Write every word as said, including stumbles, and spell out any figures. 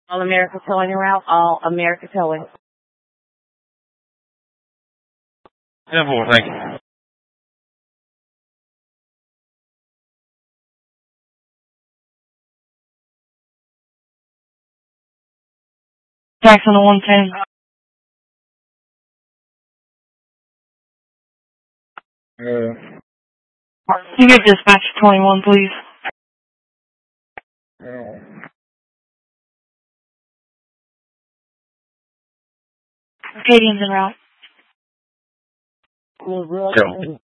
All America Towing en route. All America Towing. ten four, thank you. Jackson to one ten. Uh, You get dispatch twenty-one, please. uh, Acadian's en route. Go.